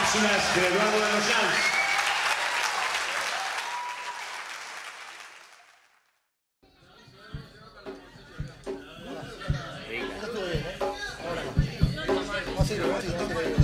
máximas de Eduardo de los Sanz. Vamos a ir.